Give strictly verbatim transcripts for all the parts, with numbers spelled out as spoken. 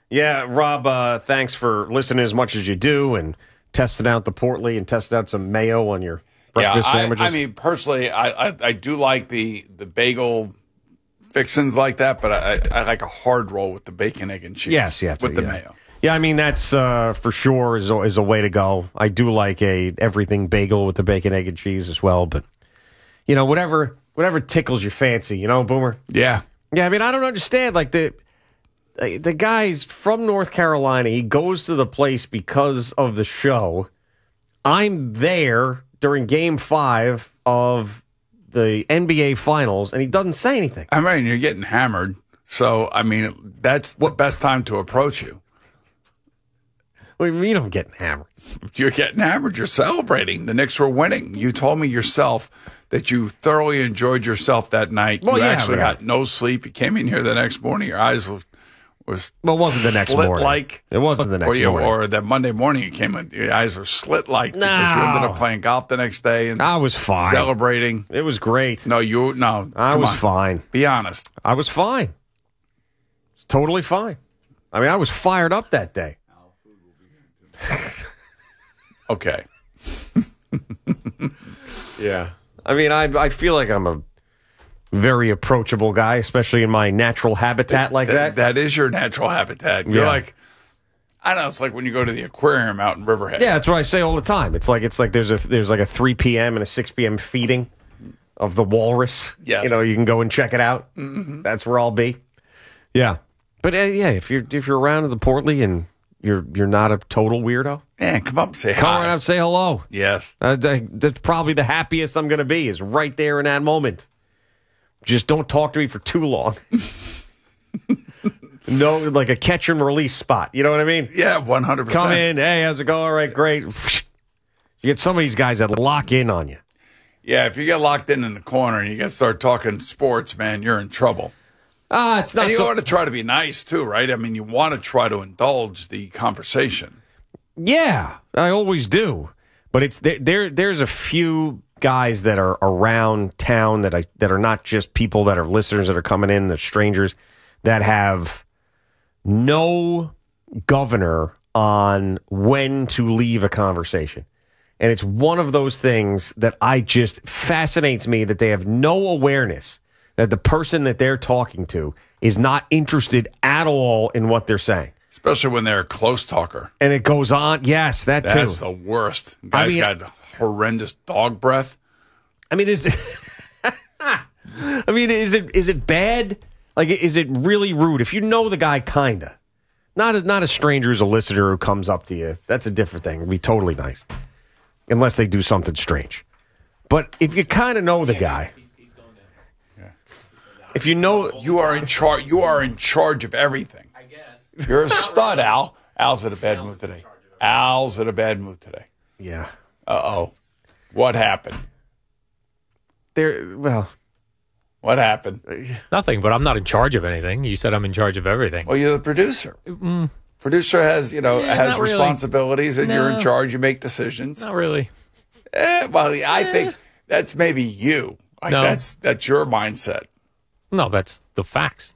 Yeah, Rob, uh, thanks for listening as much as you do and testing out the Portly and testing out some mayo on your breakfast yeah, I, sandwiches. I mean, personally, I, I, I do like the, the bagel fixins like that, but I, I like a hard roll with the bacon, egg, and cheese. Yes, yes. With the yeah. mayo. Yeah, I mean, that's uh, for sure is a, is a way to go. I do like a everything bagel with the bacon, egg, and cheese as well. But, you know, whatever whatever tickles your fancy, you know, Boomer? Yeah. Yeah, I mean, I don't understand. Like, the the guy's from North Carolina. He goes to the place because of the show. I'm there during game five of the N B A Finals, and he doesn't say anything. I mean, you're getting hammered. So, I mean, that's the best time to approach you. What do you mean I'm getting hammered? You're getting hammered. You're celebrating. The Knicks were winning. You told me yourself that you thoroughly enjoyed yourself that night. Well, you yeah, actually right. got no sleep. You came in here the next morning. Your eyes was, was well, it wasn't the next morning. Like it wasn't the next or you, morning. Or that Monday morning you came in, your eyes were slit like no. because you ended up playing golf the next day and I was fine. Celebrating. It was great. No, you no. I come was on. fine. Be honest. I was fine. It's totally fine. I mean, I was fired up that day. Okay. Yeah. I mean, I I feel like I'm a very approachable guy, especially in my natural habitat like that. That is your natural habitat. You're Yeah. like, I don't know. It's like when you go to the aquarium out in Riverhead. Yeah, that's what I say all the time. It's like it's like there's a there's like a three p.m. and a six p.m. feeding of the walrus. Yes. You know, you can go and check it out. Mm-hmm. That's where I'll be. Yeah. But uh, yeah, if you're if you're around in the Portly and you're you're not a total weirdo, Man, come up and say come hi. around and say hello. Yes. Uh, I- that's probably the happiest I'm going to be is right there in that moment. Just don't talk to me for too long. No, like a catch and release spot. You know what I mean? Yeah, one hundred percent. Come in. Hey, how's it going? All right, great. You get some of these guys that lock in on you. Yeah, if you get locked in in the corner and you get to start talking sports, man, you're in trouble. Ah, it's not And you so. want to try to be nice, too, right? I mean, you want to try to indulge the conversation. Yeah, I always do. But it's there. there there's a few guys that are around town that I that are not just people that are listeners that are coming in, that strangers that have no governor on when to leave a conversation. And it's one of those things that I just fascinates me that they have no awareness that the person that they're talking to is not interested at all in what they're saying. Especially when they're a close talker. And it goes on. Yes, that too. That's the worst. Guys I mean, got horrendous dog breath. I mean, is I mean, is it is it bad? Like, is it really rude? If you know the guy, kinda. Not a, not a stranger who's a listener who comes up to you. That's a different thing. It'd be totally nice. Unless they do something strange. But if you kind of know the guy, if you know... You are in charge. You are in charge of everything. I guess. You're a stud, Al. Al's in a bad mood today. Al's in a bad mood today. Yeah. Uh-oh. What happened? There, well... What happened? Nothing, but I'm not in charge of anything. You said I'm in charge of everything. Well, you're the producer. Mm, Producer has, you know, Yeah, has not really. responsibilities, and you're in No. charge. You make decisions. not really. Eh, well, I think that's maybe you. Like No. that's that's your mindset. No, that's the facts.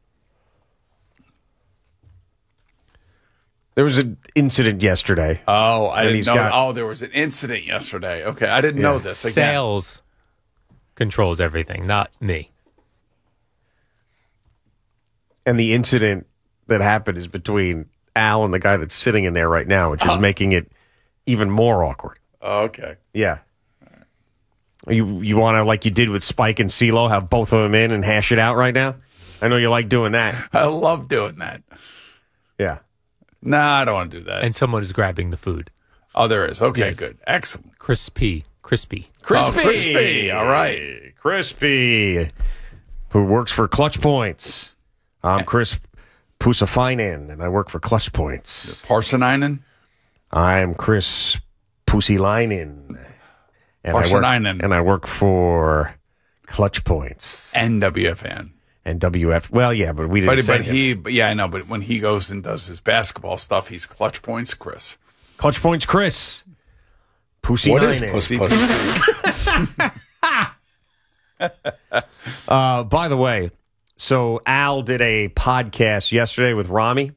There was an incident yesterday. Oh, I And didn't he's know. got- oh, there was an incident yesterday. Okay, I didn't know this. Again. Sales controls everything, not me. And the incident that happened is between Al and the guy that's sitting in there right now, which is Oh. making it even more awkward. Okay. Yeah. You you want to, like you did with Spike and CeeLo, have both of them in and hash it out right now? I know you like doing that. I love doing that. Yeah. Nah, I don't want to do that. And someone is grabbing the food. oh, there is. Okay, Yes. good. Excellent. Crispy. Crispy. Crispy. Oh, crispy. All right. Crispy, who works for Clutch Points. I'm Chris Pusafinen, and I work for Clutch Points. Parsoninen? I'm Chris Pusilinen. And I work, Parsoninen. and I work for Clutch Points N W F N. and W F. Well, yeah, but we didn't But, say but it. he, but yeah, I know. But when he goes and does his basketball stuff, he's Clutch Points Chris. Clutch Points Chris. Pussy What is Nine pussy? Uh, by the way, so Al did a podcast yesterday with Rami.